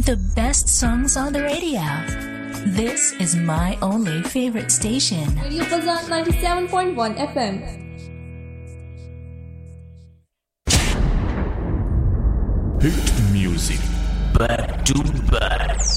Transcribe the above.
The best songs on the radio. This is my only favorite station. Radio Pulsar 97.1 FM. Hit music back to back.